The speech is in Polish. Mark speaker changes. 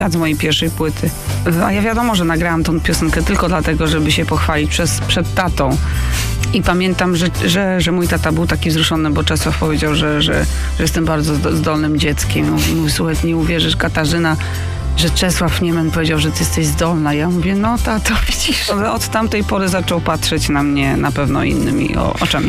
Speaker 1: z mojej pierwszej płyty. A ja wiadomo, że nagrałam tą piosenkę tylko dlatego, żeby się pochwalić przed tatą. I pamiętam, że mój tata był taki wzruszony, bo Czesław powiedział, że jestem bardzo zdolnym dzieckiem. Mówił, słuchaj, nie uwierzysz, Katarzyna, że Czesław Niemen powiedział, że ty jesteś zdolna. Ja mówię, no tato, widzisz. Od tamtej pory zaczął patrzeć na mnie na pewno innymi oczami.